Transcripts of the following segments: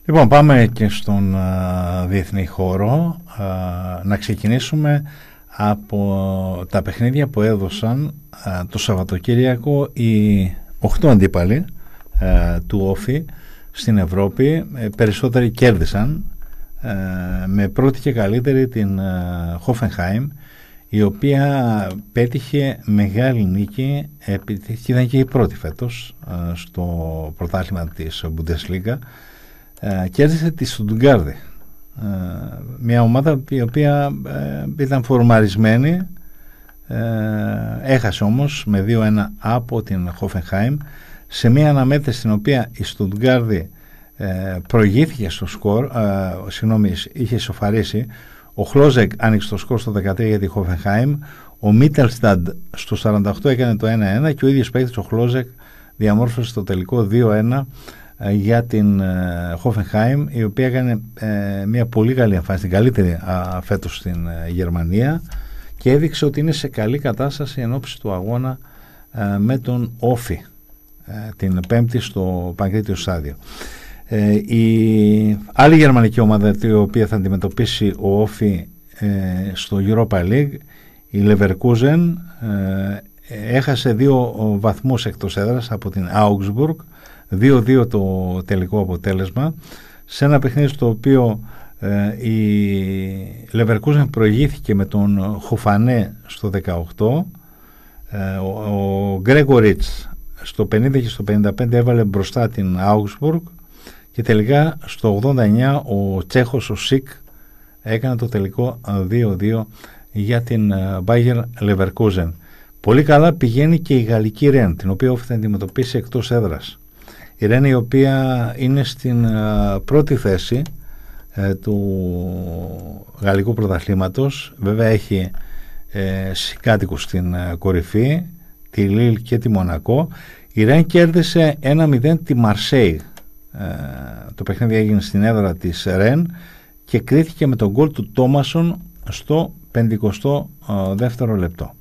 Λοιπόν, πάμε και στον διεθνή χώρο. Να ξεκινήσουμε από τα παιχνίδια που έδωσαν το Σαββατοκύριακο οι 8 αντίπαλοι του Όφη στην Ευρώπη. Περισσότεροι κέρδισαν, με πρώτη και καλύτερη την Hoffenheim, η οποία πέτυχε μεγάλη νίκη, και ήταν και η πρώτη φέτος στο πρωτάθλημα της Bundesliga. Κέρδισε τη Στουτγκάρδη, μια ομάδα η οποία ήταν φορμαρισμένη, έχασε όμως με 2-1 από την Hoffenheim σε μια αναμέτρηση στην οποία η Στουτγκάρδη προηγήθηκε στο σκορ, είχε ισοφαρίσει. Ο Χλόζεκ άνοιξε το σκορ στο 13 για τη Hoffenheim, ο Μίτελσταντ στο 48 έκανε το 1-1 και ο ίδιος παίκτης ο Χλόζεκ διαμόρφωσε το τελικό 2-1 για την Hoffenheim, η οποία έκανε μια πολύ καλή εμφάνιση, την καλύτερη φέτος στην Γερμανία, και έδειξε ότι είναι σε καλή κατάσταση εν ώψη του αγώνα με τον Όφη την Πέμπτη στο Παγκρίτιο Στάδιο. Η άλλη γερμανική ομάδα η οποία θα αντιμετωπίσει ο Όφη στο Europa League, η Leverkusen, έχασε 2 βαθμούς εκτός έδρας από την Augsburg, 2-2 το τελικό αποτέλεσμα, σε ένα παιχνίδι στο οποίο η Leverkusen προηγήθηκε με τον Χοφανέ στο 18, ο Γκρέγκοριτς στο 50 και στο 55 έβαλε μπροστά την Augsburg, και τελικά στο 89 ο Τσέχος ο Σικ έκανε το τελικό 2-2 για την Bayer Leverkusen. Πολύ καλά πηγαίνει και η γαλλική Ρεν, την οποία θα αντιμετωπίσει εκτός έδρας. Η Ρεν, η οποία είναι στην πρώτη θέση του γαλλικού πρωταθλήματος, βέβαια έχει συγκάτοικους στην κορυφή, τη Λίλ και τη Μονακό. Η Ρεν κέρδισε 1-0 τη Μαρσέη. Το παιχνίδι έγινε στην έδρα της Ρεν και κρίθηκε με τον γκολ του Τόμασον στο 52ο λεπτό.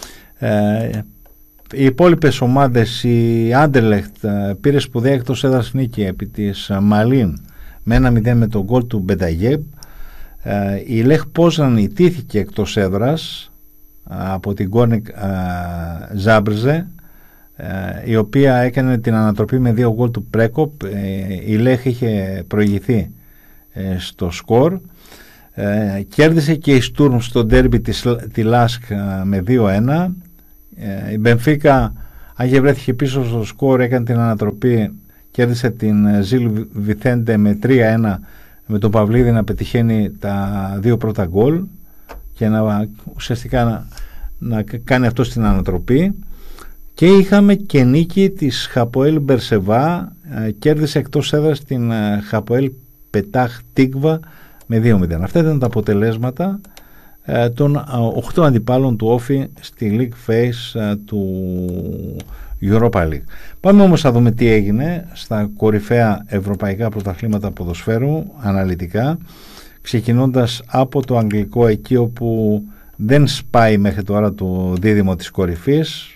Οι υπόλοιπες ομάδες, η Άντερλεχτ πήρε σπουδαία εκτός έδρας νίκη επί της Μαλίν με 1-0 με τον γκολ του Μπενταγέμπ. Η Λεχ Πόζαν ιτήθηκε εκτός έδρας από την Γκόρνικ Ζάμπρζε, η οποία έκανε την ανατροπή με 2 γκολ του Πρέκοπ. Η Λεχ είχε προηγηθεί στο σκορ. Κέρδισε και η Στουρμ στο ντέρμπι τη Λάσκ με 2-1. Η Μπενφίκα, αν και βρέθηκε πίσω στο σκορ, έκανε την ανατροπή, κέρδισε την Ζιλ Βιθέντε με 3-1, με τον Παυλίδη να πετυχαίνει τα 2 πρώτα γκολ και ουσιαστικά να κάνει αυτό στην ανατροπή. Και είχαμε και νίκη της Χαποέλ Μπερσεβά, κέρδισε εκτός έδρας την Χαποέλ Πετάχ Τίγβα με 2-0. Αυτά ήταν τα αποτελέσματα των 8 αντιπάλων του Όφη στη League Phase του Europa League. Πάμε όμως να δούμε τι έγινε στα κορυφαία ευρωπαϊκά πρωταθλήματα ποδοσφαίρου αναλυτικά, ξεκινώντας από το αγγλικό, εκεί όπου δεν σπάει μέχρι τώρα το δίδυμο της κορυφής.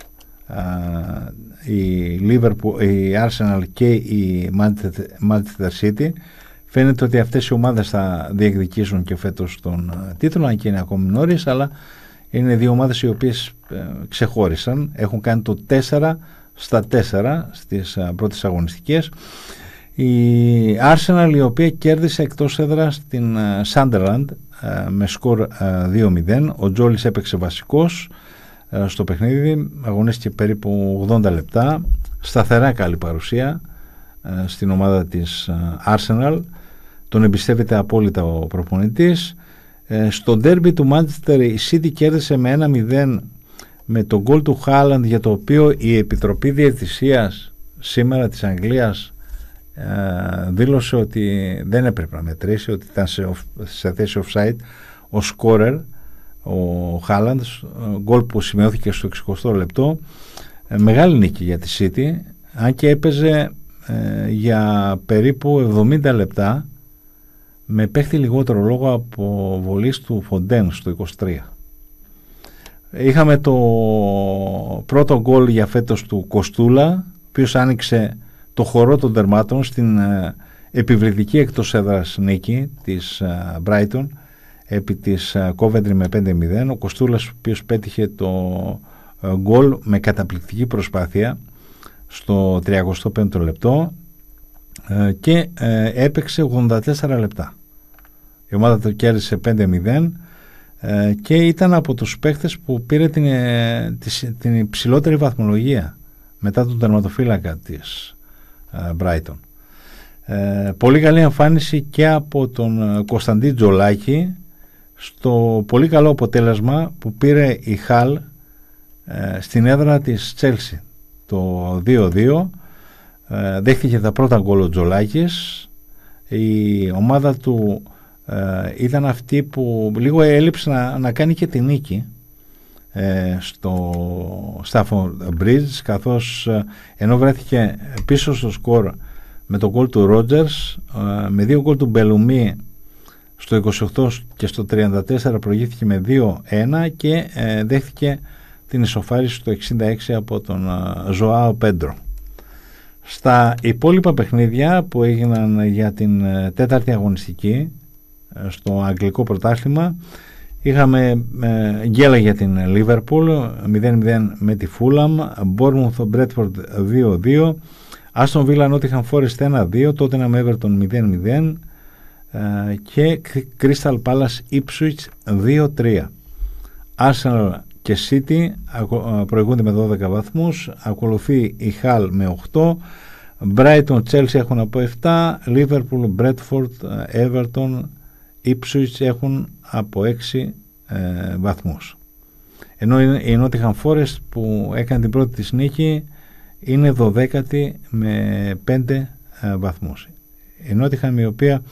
Η Arsenal και η Manchester City. Φαίνεται ότι αυτές οι ομάδες θα διεκδικήσουν και φέτος τον τίτλο, αν και είναι ακόμη νωρίς, αλλά είναι 2 ομάδες οι οποίες ξεχώρισαν, έχουν κάνει το 4 στα 4 στις πρώτες αγωνιστικές. Η Arsenal, η οποία κέρδισε εκτός έδρας την Sunderland με σκορ 2-0. Ο Τζόλις έπαιξε βασικός στο παιχνίδι, αγωνίστηκε περίπου 80 λεπτά, σταθερά καλή παρουσία στην ομάδα της Arsenal, τον εμπιστεύεται απόλυτα ο προπονητής. Στο ντέρμπι του Manchester η City κέρδισε με 1-0 με τον γκολ του Χάλαντ, για το οποίο η Επιτροπή Διαιτησίας σήμερα της Αγγλίας δήλωσε ότι δεν έπρεπε να μετρήσει, ότι ήταν σε θέση offside ο σκόρερ, ο Χάλαντ, γκολ που σημειώθηκε στο 60ο λεπτό. Μεγάλη νίκη για τη City, αν και έπαιζε για περίπου 70 λεπτά με παίχτη λιγότερο λόγω από βολής του Φοντέν στο 23. Είχαμε το πρώτο γκολ για φέτος του Κοστούλα, ο οποίος άνοιξε το χορό των τερμάτων στην επιβλητική εκτός έδρας νίκη της Brighton επί της Coventry με 5-0. Ο Κοστούλας, ο οποίος πέτυχε το γκολ με καταπληκτική προσπάθεια στο 35ο λεπτό και έπαιξε 84 λεπτά. Η ομάδα το κέρδισε 5-0 και ήταν από τους παίχτες που πήρε την υψηλότερη βαθμολογία μετά τον τερματοφύλακα της Brighton. Πολύ καλή εμφάνιση και από τον Κωνσταντί Τζολάκη στο πολύ καλό αποτέλεσμα που πήρε η Χαλ στην έδρα της Chelsea, το 2-2. Δέχτηκε τα πρώτα γκολ ο Τζολάκης. Η ομάδα του ήταν αυτή που λίγο έλειψε να κάνει και τη νίκη στο Stafford Bridge, καθώς ενώ βρέθηκε πίσω στο σκορ με το γκολ του Ρότζερς, με 2 γκολ του Μπελουμί στο 28 και στο 34 προηγήθηκε με 2-1 και δέχθηκε την ισοφάριση στο 66 από τον Ζωάο Πέντρο. Στα υπόλοιπα παιχνίδια που έγιναν για την τέταρτη αγωνιστική στο αγγλικό πρωτάθλημα, είχαμε γκέλα για την Liverpool 0-0 με τη Fulham, Bournemouth Bradford 2-2, Aston Villa Nottingham Forest 1-2, Tottenham Everton 0-0 και Crystal Palace Ipswich 2-3. Arsenal και City προηγούνται με 12 βαθμούς, ακολουθεί η Hull με 8, Brighton Chelsea έχουν από 7, Liverpool Bradford Everton Ipswich έχουν από 6 βαθμούς. Ενώ η Nottingham Forest που έκανε την πρώτη της νίκη είναι 12η με 5 βαθμούς. Η Nottingham, η οποία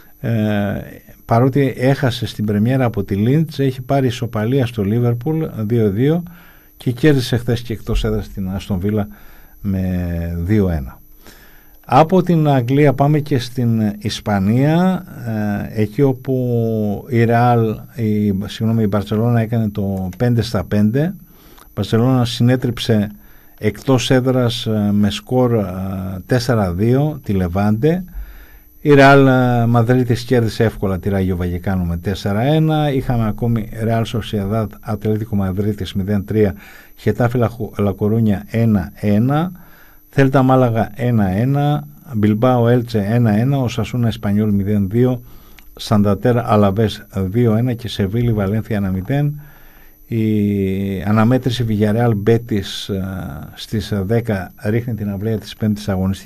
παρότι έχασε στην πρεμιέρα από τη Leeds, έχει πάρει ισοπαλία στο Liverpool 2-2 και κέρδισε χθες και εκτός έδρας στην Aston Villa με 2-1. Από την Αγγλία πάμε και στην Ισπανία, εκεί όπου η Μπαρτσελώνα έκανε το 5-5. Η Μπαρτσελώνα συνέτριψε εκτός έδρας με σκορ 4-2 τη Λεβάντε. Η Ρεάλ Μαδρίτης κέρδισε εύκολα τη Ράγιο Βαγεκάνο με 4-1. Είχαμε ακόμη Ρεάλ Σοσιεδάδ Ατλέτικο Μαδρίτης 0-3, Χετάφι Λακορούνια 1-1, Θέλτα Μάλαγα 1-1, Μπιλμπάο Έλτσε 1-1, Οσασούνα Εσπανιόλ 0-2, Σαντατέρ Αλαβές 2-1 και Σεβίλη Βαλένθια 1-0. Η αναμέτρηση Βιγιαρεάλ Μπέτις στις 10 ρίχνει την αυλαία της 5ης αγωνιστικής.